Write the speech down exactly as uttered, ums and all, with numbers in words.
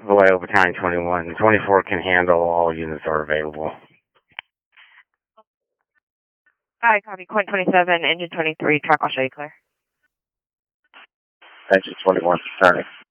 Vallejo Battalion twenty-one. twenty-four can handle, all units are available. Hi, copy. Quint twenty-seven, engine twenty-three, truck, I'll show you clear. Engine twenty-one, turning.